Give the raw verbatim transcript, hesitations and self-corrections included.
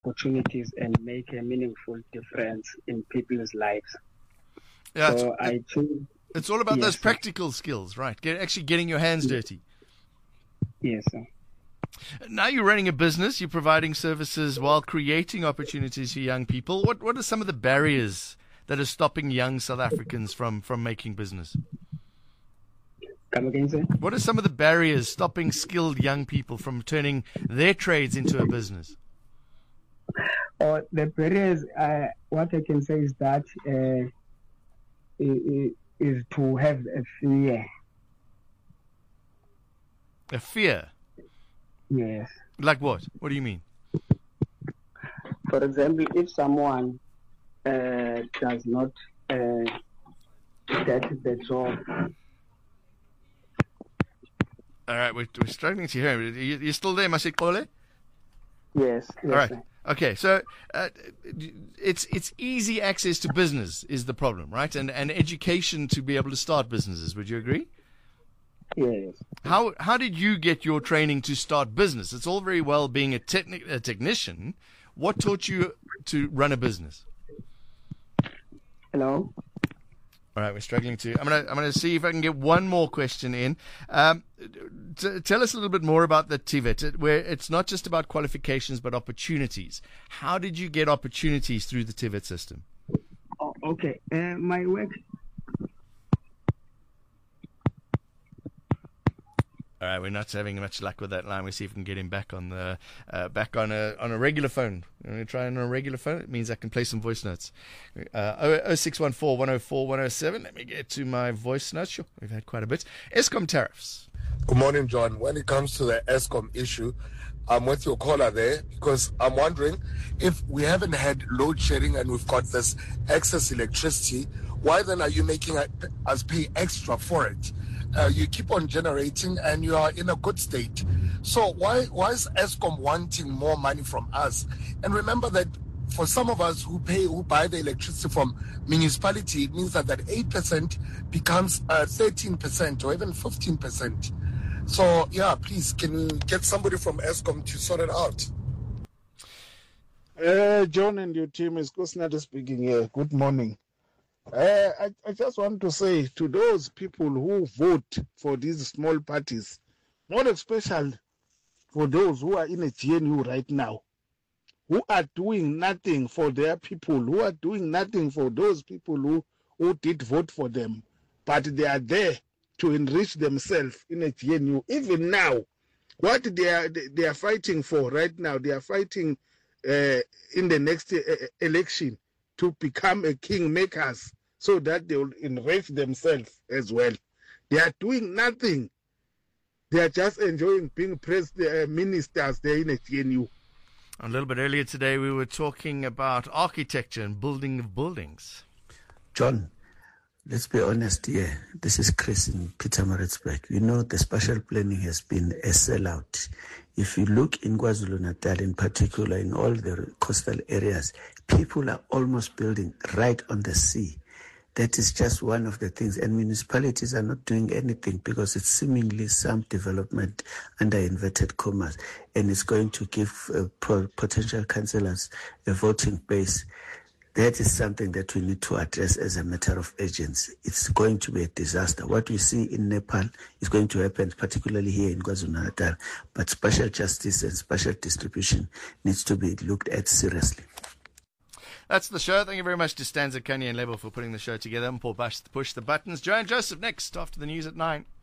opportunities and make a meaningful difference in people's lives. Yeah, so it's, I choose. It's all about yes, those practical skills, right? Get, actually getting your hands dirty. Yes, sir. Now you're running a business, you're providing services while creating opportunities for young people. What what are some of the barriers that are stopping young South Africans from, from making business? Come again, sir? What are some of the barriers stopping skilled young people from turning their trades into a business? Oh, the barriers, uh, what I can say is that uh, is, is to have a fear. A fear? Yes. Like what? What do you mean? For example, if someone uh, does not uh, get the job. All right, we're, we're struggling to hear him. You, you're still there, Masikole? Yes. yes. All right. Sir. Okay, so uh, it's it's easy access to business is the problem, right? And and education to be able to start businesses. Would you agree? Yes. How how did you get your training to start business? It's all very well being a, techni- a technician. What taught you to run a business? Hello. All right, we're struggling to. I'm gonna I'm gonna see if I can get one more question in. Um, t- tell us a little bit more about the T V E T, where it's not just about qualifications but opportunities. How did you get opportunities through the T V E T system? Oh, okay. Uh, my work. All right, we're not having much luck with that line. We'll see if we can get him back on the uh, back on a on a regular phone. I'm going to try on a regular phone. It means I can play some voice notes. Uh, oh six one four, one oh four, one oh seven. Let me get to my voice notes. Sure, we've had quite a bit. Eskom tariffs. Good morning, John. When it comes to the Eskom issue, I'm with your caller there because I'm wondering if we haven't had load shedding and we've got this excess electricity, why then are you making us pay extra for it? Uh, you keep on generating and you are in a good state. So why why is Eskom wanting more money from us? And remember that for some of us who pay, who buy the electricity from municipality, it means that that eight percent becomes uh, thirteen percent or even fifteen percent. So, yeah, please, can you get somebody from Eskom to sort it out? Uh, John and your team, is Kusnada speaking here. Good morning. Uh, I, I just want to say to those people who vote for these small parties, more especially for those who are in a G N U right now, who are doing nothing for their people, who are doing nothing for those people who, who did vote for them, but they are there to enrich themselves in a G N U. Even now, what they are they, they are fighting for right now, they are fighting uh, in the next uh, election to become a kingmakers so that they will enrich themselves as well. They are doing nothing. They are just enjoying being press uh, ministers there in a G N U. A little bit earlier today, we were talking about architecture and building of buildings. John, let's be honest here. This is Chris in Pietermaritzburg. You know, the spatial planning has been a sellout. If you look in KwaZulu-Natal, in particular, in all the coastal areas, people are almost building right on the sea. That is just one of the things. And municipalities are not doing anything because it's seemingly some development under inverted commas. And it's going to give uh, pro- potential councillors a voting base. That is something that we need to address as a matter of urgency. It's going to be a disaster. What we see in Nepal is going to happen, particularly here in KwaZulu-Natal. But spatial justice and spatial distribution needs to be looked at seriously. That's the show. Thank you very much to Stanza, Kanye and Lebo for putting the show together. And Paul Bush, push the buttons. Joanne Joseph next after the news at nine.